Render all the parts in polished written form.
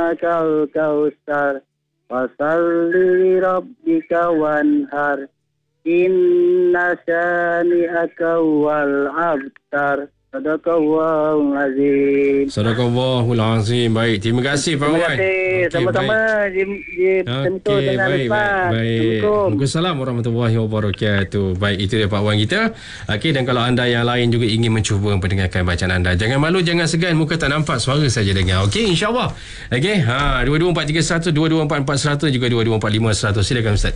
a'tainakal kautsar fasalli rabbika wanhar inna syani'aka wal abtar. Sadaqallahul azim. Sadaqallahul azim. Baik, terima kasih Pak Wan. Terima kasih. Sama-sama tentu dengan Ustaz. Baik. Waalaikumsalam warahmatullahi wabarakatuh. Baik, itu dia Pak Wan kita. Okey, dan kalau anda yang lain juga ingin mencuba mendengarkan bacaan anda, jangan malu, jangan segan, muka tak nampak, suara saja dengar. Okey, insya-Allah. Okey, 22431 22441 juga 22451. Silakan Ustaz.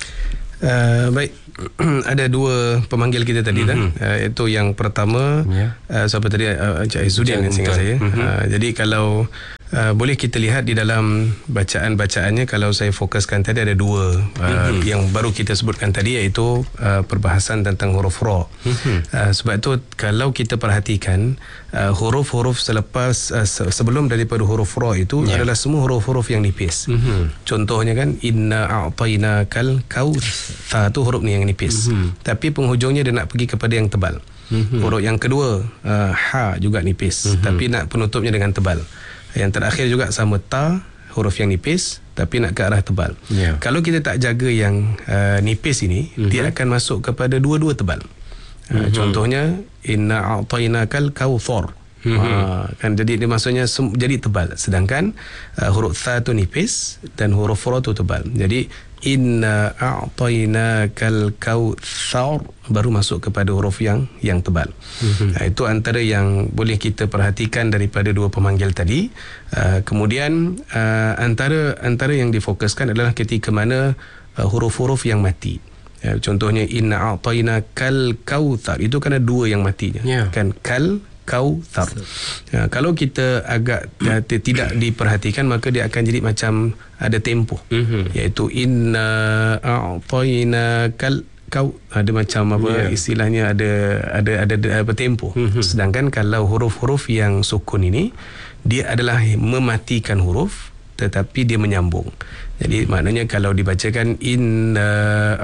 Baik. Ada dua pemanggil kita tadi iaitu yang pertama siapa tadi, Encik Aizudin seingat saya. Jadi kalau boleh kita lihat di dalam bacaan-bacaannya, kalau saya fokuskan tadi ada dua yang baru kita sebutkan tadi, iaitu perbahasan tentang huruf ra. Sebab itu kalau kita perhatikan huruf-huruf sebelum daripada huruf ra itu adalah semua huruf-huruf yang nipis. Contohnya kan, inna a'tainakal kautsar, tu huruf ni yang nipis. Tapi penghujungnya dia nak pergi kepada yang tebal. Huruf yang kedua ha juga nipis, tapi nak penutupnya dengan tebal. Yang terakhir juga sama, ta, huruf yang nipis tapi nak ke arah tebal. Kalau kita tak jaga yang nipis ini, dia akan masuk kepada dua-dua tebal. Contohnya inna a'tainakal kautsar. Kan jadi dia maksudnya jadi tebal, sedangkan huruf tha tu nipis dan huruf ra tu tebal. Jadi inna a'tainakal kautsar baru masuk kepada huruf yang tebal. Itu antara yang boleh kita perhatikan daripada dua pemanggil tadi. Kemudian antara yang difokuskan adalah ketika mana huruf-huruf yang mati. Contohnya inna a'tainakal kautsar, itu kan ada dua yang matinya. Kan kautsar. Kalau kita agak tidak diperhatikan, maka dia akan jadi macam ada tempoh. Iaitu inna a'tainakal kau, ada macam apa istilahnya, ada tempoh. Sedangkan kalau huruf-huruf yang sukun ini, dia adalah mematikan huruf tetapi dia menyambung. Jadi maknanya kalau dibacakan inna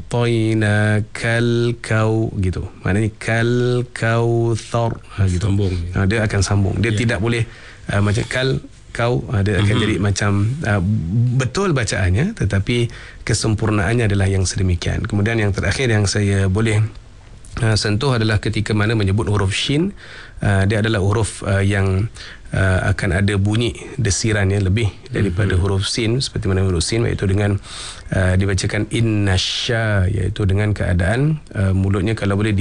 a'tainakal kau gitu, maknanya kal kautsar gitu. Sambung. Dia akan sambung. Dia tidak boleh macam kau, dia akan jadi macam betul bacaannya tetapi kesempurnaannya adalah yang sedemikian. Kemudian yang terakhir yang saya boleh sentuh adalah ketika mana menyebut huruf shin. Dia adalah huruf yang akan ada bunyi desirannya lebih daripada huruf sin, seperti mana huruf sin, iaitu dengan dibacakan innasya, iaitu dengan keadaan mulutnya kalau boleh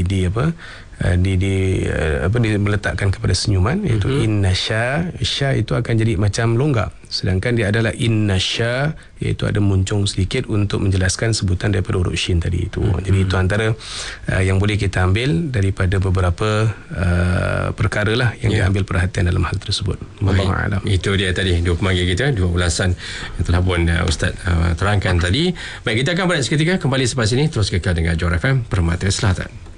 meletakkan kepada senyuman, iaitu innasya. Sya itu akan jadi macam longgar, sedangkan dia adalah innasya, iaitu ada muncung sedikit untuk menjelaskan sebutan daripada huruf shin tadi itu. Jadi itu antara yang boleh kita ambil daripada beberapa perkara lah yang diambil perhatian dalam hal tersebut. Itu dia tadi dua pemanggil kita, dua ulasan yang telah pun Ustaz terangkan tadi. Baik, kita akan berehat seketika, kembali selepas ini. Terus kekal dengan Johor FM Permata Selatan.